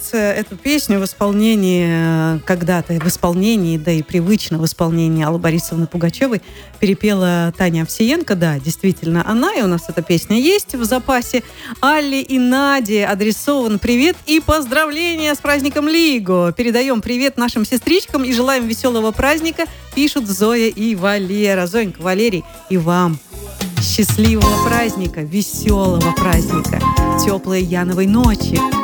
кажется, эту песню в исполнении, когда-то в исполнении, да и привычно в исполнении Аллы Борисовны Пугачевой перепела Таня Овсиенко. Да, действительно, она, и у нас эта песня есть в запасе. Алле и Наде адресован привет и поздравления с праздником Лиго. Передаем привет нашим сестричкам и желаем веселого праздника, пишут Зоя и Валера. Зоенька, Валерий, и вам счастливого праздника, веселого праздника, теплой яновой ночи.